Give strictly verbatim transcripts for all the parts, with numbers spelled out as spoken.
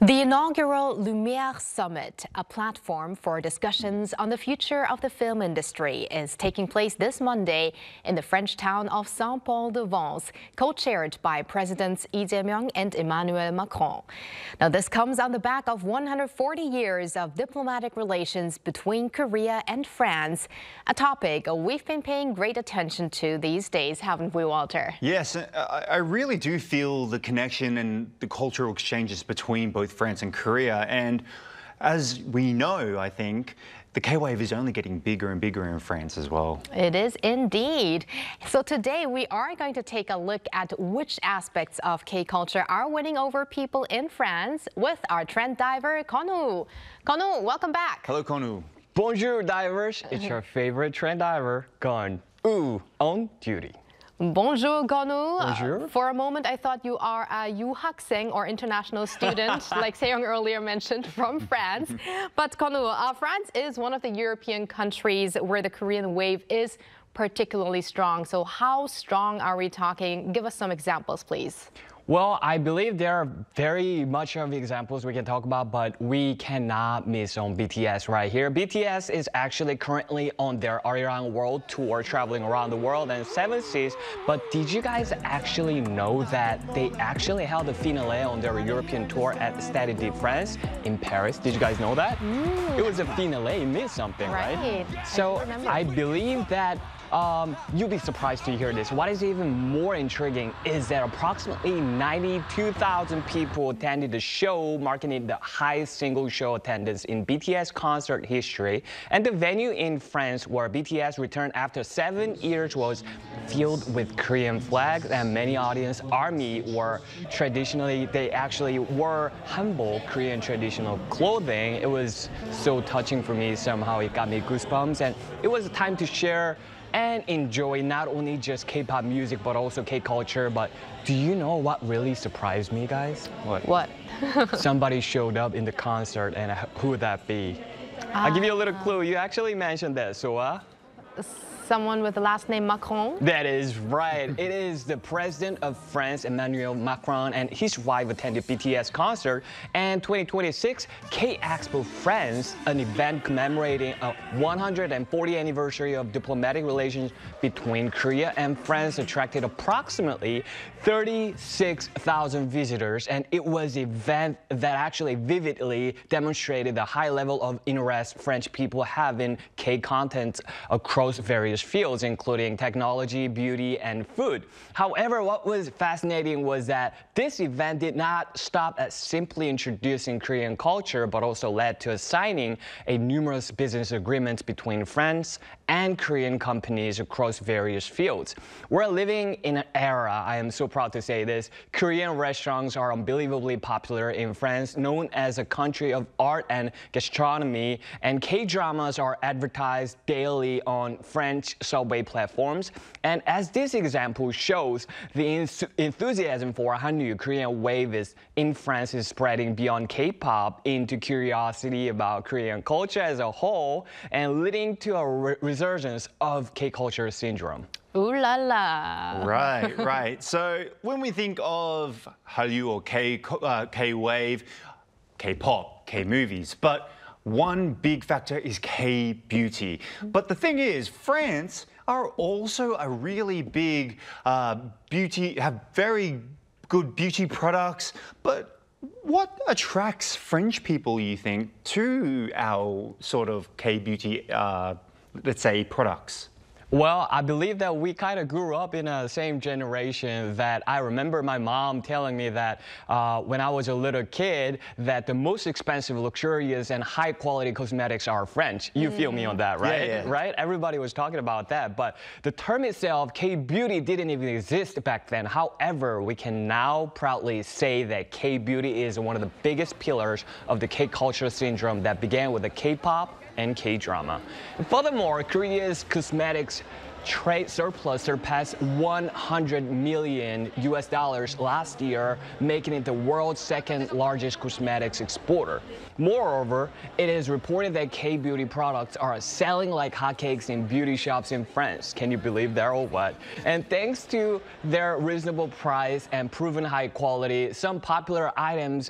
The inaugural Lumière Summit, a platform for discussions on the future of the film industry, is taking place this Monday in the French town of Saint-Paul-de-Vence, co-chaired by Presidents Lee Jae-myung and Emmanuel Macron. Now, this comes on the back of one hundred forty years of diplomatic relations between Korea and France, a topic we've been paying great attention to these days, haven't we, Walter? Yes, I really do feel the connection and the cultural exchanges between both France and Korea. And as we know, I think, the K-wave is only getting bigger and bigger in France as well. It is indeed. So today we are going to take a look at which aspects of K-culture are winning over people in France with our trend diver, Konu. Konu, welcome back. Hello, Konu. Bonjour, divers. It's your favorite trend diver, Gon Ooh, on duty. Bonjour, Konu. Bonjour. Uh, for a moment, I thought you are a 유학생 or international student, like Seong earlier mentioned, from France. But Konu, uh, France is one of the European countries where the Korean wave is particularly strong. So how strong are we talking? Give us some examples, please. Well, I believe there are very much of examples we can talk about, but we cannot miss on B T S right here. B T S is actually currently on their Arirang World Tour, traveling around the world and seven seas. But did you guys actually know that they actually held a finale on their European tour at Stade de France in Paris? Did you guys know that? Mm. It was a finale, it means something, right? right? So I, I believe that Um, you'll be surprised to hear this. What is even more intriguing is that approximately ninety-two thousand people attended the show, marking it the highest single show attendance in B T S concert history. And the venue in France where B T S returned after seven years was filled with Korean flags, and many audience army were traditionally, they actually wore humble Korean traditional clothing. It was so touching for me. Somehow it got me goosebumps, and it was a time to share and enjoy not only just K-pop music, but also K-culture. But do you know what really surprised me, guys? What? What? Somebody showed up in the concert, and who would that be? I'll give you a little clue. You actually mentioned that, so uh? Someone with the last name Macron? That is right. It is the president of France, Emmanuel Macron, and his wife attended B T S concert. And twenty twenty-six K-Expo France, an event commemorating a one hundred fortieth anniversary of diplomatic relations between Korea and France, attracted approximately thirty-six thousand visitors. And it was an event that actually vividly demonstrated the high level of interest French people have in K-content across various fields, including technology, beauty, and food. However, what was fascinating was that this event did not stop at simply introducing Korean culture, but also led to signing a numerous business agreements between France and Korean companies across various fields. We're living in an era, I am so proud to say this, Korean restaurants are unbelievably popular in France, known as a country of art and gastronomy, and K-dramas are advertised daily on French subway platforms. And as this example shows, the enthusiasm for Hallyu Korean wave is in France is spreading beyond K-pop into curiosity about Korean culture as a whole, and leading to a re resurgence of K-culture syndrome. Ooh la la. Right, right. So when we think of Hallyu or K, uh, K-wave, K-pop, K-movies, but one big factor is K-beauty. But the thing is, France are also a really big uh, beauty, have very good beauty products. But what attracts French people, you think, to our sort of K-beauty, uh, let's say, products? Well, I believe that we kind of grew up in the same generation. That I remember my mom telling me that uh, when I was a little kid, that the most expensive, luxurious, and high-quality cosmetics are French. You mm. feel me on that, right? Yeah, yeah. Right? Everybody was talking about that. But the term itself, K-beauty, didn't even exist back then. However, we can now proudly say that K-beauty is one of the biggest pillars of the K-culture syndrome that began with the K-pop and K-drama. Furthermore, Korea's cosmetics trade surplus surpassed one hundred million U S dollars last year, making it the world's second largest cosmetics exporter. Moreover, it is reported that K-beauty products are selling like hotcakes in beauty shops in France. Can you believe that or what? And thanks to their reasonable price and proven high quality, some popular items and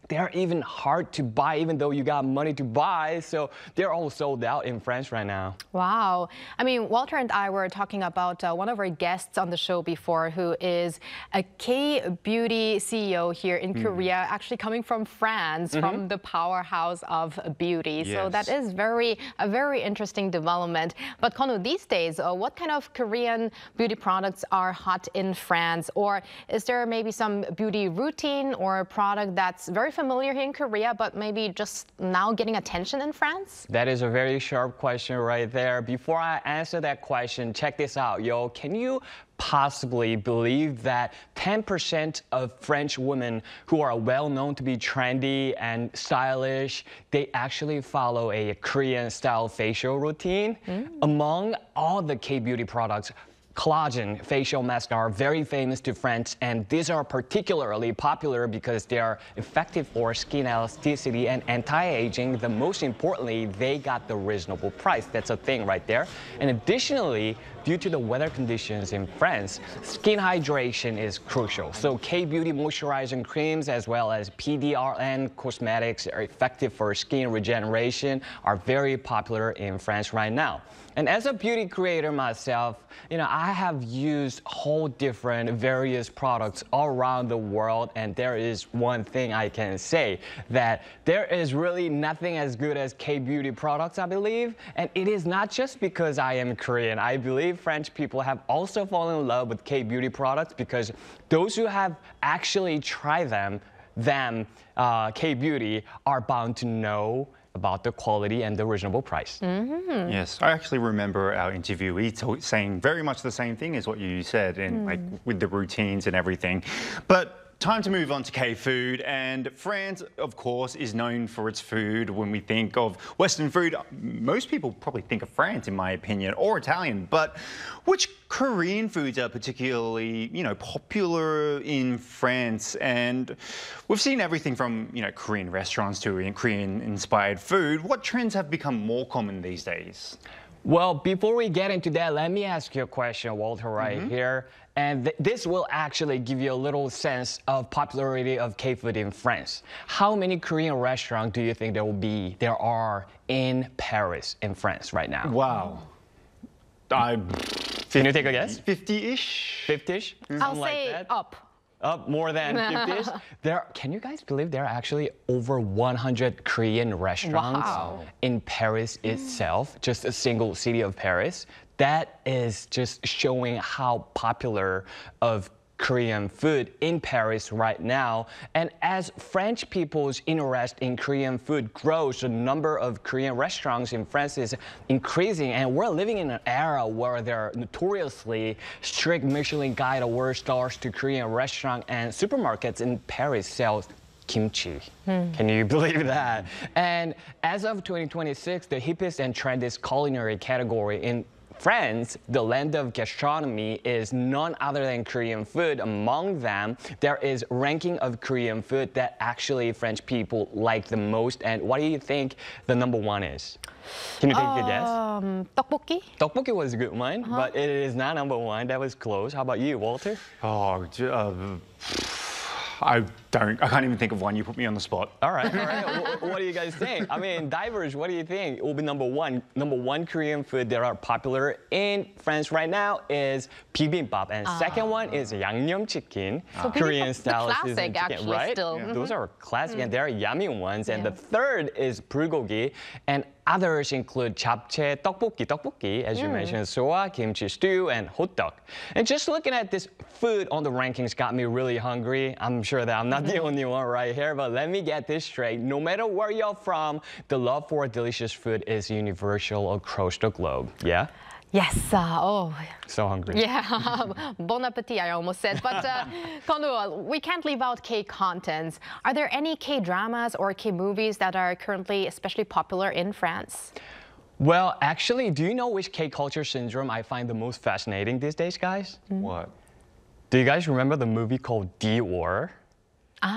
they're even hard to buy, even though you got money to buy. So they're all sold out in France right now. Wow. I mean, Walter and I were talking about uh, one of our guests on the show before, who is a K-beauty C E O here in mm. Korea, actually coming from France, mm-hmm. from the powerhouse of beauty. Yes. So that is very a very interesting development. But Konu, these days, uh, what kind of Korean beauty products are hot in France? Or is there maybe some beauty routine or a product that's very familiar here in Korea, but maybe just now getting attention in France? That is a very sharp question right there. Before I answer that question, check this out, yo. Can you possibly believe that ten percent of French women who are well known to be trendy and stylish, they actually follow a Korean style facial routine? Mm. Among all the K-beauty products, collagen facial masks are very famous to France, and these are particularly popular because they are effective for skin elasticity and anti-aging. The most importantly, they got the reasonable price. That's a thing right there. And additionally, due to the weather conditions in France, skin hydration is crucial. So K-beauty moisturizing creams as well as P D R N cosmetics are effective for skin regeneration, are very popular in France right now. And as a beauty creator myself, you know, I have used whole different various products all around the world, and there is one thing I can say, that there is really nothing as good as K-beauty products, I believe. And it is not just because I am Korean. I believe French people have also fallen in love with K-beauty products because those who have actually tried them, them, uh, K-beauty, are bound to know about the quality and the reasonable price. Mm-hmm. Yes, I actually remember our interviewee saying very much the same thing as what you said, and mm. like with the routines and everything. But time to move on to K-food, and France, of course, is known for its food. When we think of Western food, most people probably think of France, in my opinion, or Italian. But which Korean foods are particularly, you know, popular in France? And we've seen everything from, you know, Korean restaurants to Korean-inspired food. What trends have become more common these days? Well, before we get into that, let me ask you a question, Walter, right mm-hmm. here. And th this will actually give you a little sense of popularity of K-food in France. How many Korean restaurants do you think there will be, there are in Paris, in France right now? Wow. I, Can you take a guess? fifty-ish? fifty-ish? I'll say like up. Up more than fifty-ish? There, can you guys believe there are actually over one hundred Korean restaurants wow. in Paris itself, just a single city of Paris? That is just showing how popular of Korean food in Paris right now. And as French people's interest in Korean food grows, the number of Korean restaurants in France is increasing. And we're living in an era where there are notoriously strict Michelin Guide award stars to Korean restaurants, and supermarkets in Paris sell kimchi. Hmm. Can you believe that? And as of twenty twenty-six, the hippest and trendiest culinary category in France, the land of gastronomy, is none other than Korean food. Among them, there is ranking of Korean food that actually French people like the most. And what do you think the number one is? Can you take um, a guess? Tteokbokki? Tteokbokki was a good one, uh-huh. but it is not number one. That was close. How about you, Walter? Oh, uh, I don't. I can't even think of one. You put me on the spot. All right, all right. what, what do you guys think? I mean, Diverge, what do you think? It will be number one. Number one Korean food that are popular in France right now is bibimbap, and uh, second one is yangnyeom chicken, so Korean style classic, chicken, actually, right? still. Yeah. Mm-hmm. Those are classic, mm. and they're yummy ones. And yeah. the third is bulgogi, and others include japchae, tteokbokki, tteokbokki, as mm. you mentioned, soa, kimchi stew, and hotdog. And just looking at this food on the rankings got me really hungry. I'm sure that I'm not the only one right here, but let me get this straight. No matter where you're from, the love for delicious food is universal across the globe. Yeah? Yes. Uh, oh. So hungry. Yeah. Bon appetit, I almost said. But uh, Konu, we can't leave out K-contents. Are there any K-dramas or K-movies that are currently especially popular in France? Well, actually, do you know which K-culture syndrome I find the most fascinating these days, guys? Mm. What? Do you guys remember the movie called Dior? Ah.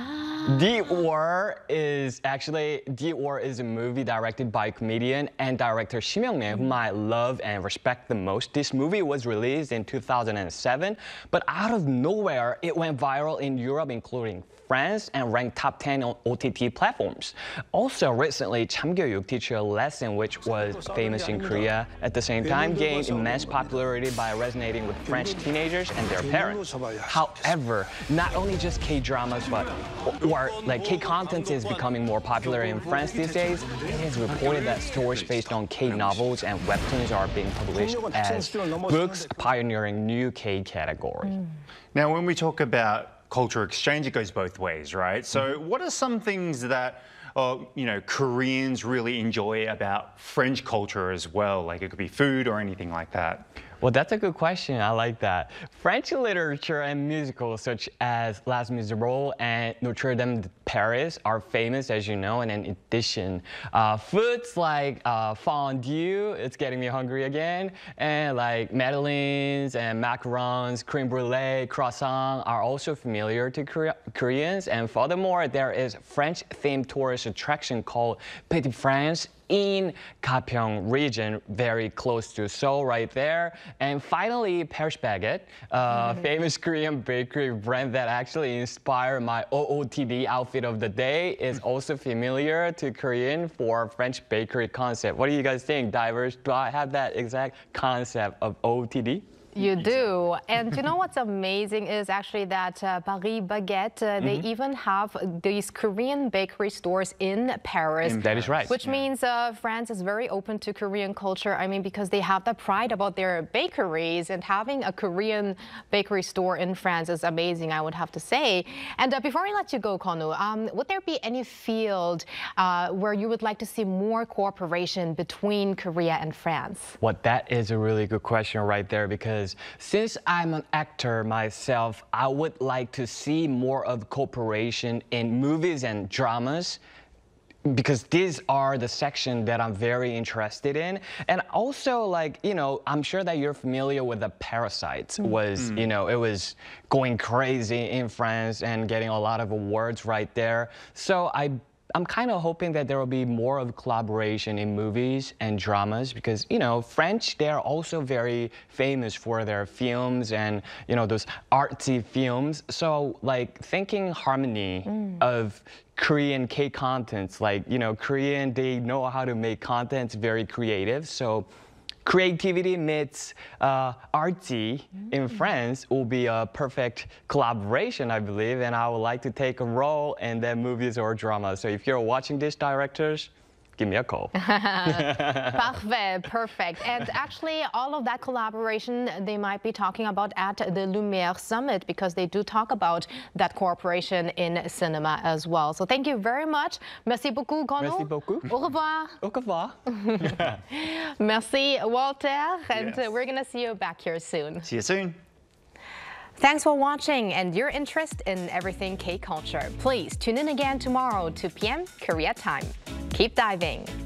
Dior is actually, Dior is a movie directed by comedian and director Kim Young-min, whom I love and respect the most. This movie was released in two thousand seven, but out of nowhere, it went viral in Europe, including France, and ranked top ten on O T T platforms. Also, recently, 참교육, Teach You a Lesson, which was famous in Korea, at the same time gained immense popularity by resonating with French teenagers and their parents. However, not only just K-dramas, but or like K-content is becoming more popular in France these days. It is reported that stories based on K-novels and webtoons are being published as books pioneering new K-category. Mm. Now, when we talk about culture exchange, it goes both ways, right? So what are some things that uh, you know, Koreans really enjoy about French culture as well? Like it could be food or anything like that. Well, that's a good question. I like that. French literature and musicals such as Les Miserables and Notre Dame de Paris are famous, as you know, and in addition, uh, foods like uh, fondue, it's getting me hungry again, and like madeleines and macarons, creme brulee, croissant are also familiar to Korea Koreans. And furthermore, there is French-themed tourist attraction called Petit France in Gapyeong region, very close to Seoul right there. And finally, Paris Baguette, a mm-hmm. famous Korean bakery brand that actually inspired my O O T D outfit of the day, is also familiar to Korean for French bakery concept. What do you guys think, divers? Do I have that exact concept of O O T D? You do. And you know what's amazing is actually that uh, Paris Baguette, uh, mm-hmm. they even have these Korean bakery stores in Paris. Mm, that is right. Which yeah. means uh, France is very open to Korean culture. I mean, because they have that pride about their bakeries, and having a Korean bakery store in France is amazing, I would have to say. And uh, before I let you go, Konu, um, would there be any field uh, where you would like to see more cooperation between Korea and France? Well, that is a really good question right there, because since I'm an actor myself, I would like to see more of cooperation in movies and dramas, because these are the section that I'm very interested in. And also, like, you know, I'm sure that you're familiar with the Parasites. Was, mm. you know, it was going crazy in France and getting a lot of awards right there. So I I'm kind of hoping that there will be more of collaboration in movies and dramas, because, you know, French, they're also very famous for their films and, you know, those artsy films. So, like, thinking harmony mm. of Korean K-contents, like, you know, Korean, they know how to make contents very creative. So creativity meets uh, artsy mm. in France will be a perfect collaboration, I believe, and I would like to take a role in their movies or dramas. So if you're watching this, directors, give me a call. Parfait, perfect. And actually, all of that collaboration they might be talking about at the Lumière Summit, because they do talk about that cooperation in cinema as well. So thank you very much. Merci beaucoup, Konu. Merci beaucoup. Au revoir. Au revoir. Merci, Walter. And yes. uh, we're going to see you back here soon. See you soon. Thanks for watching and your interest in everything K-culture. Please tune in again tomorrow, two p m Korea time. Keep diving.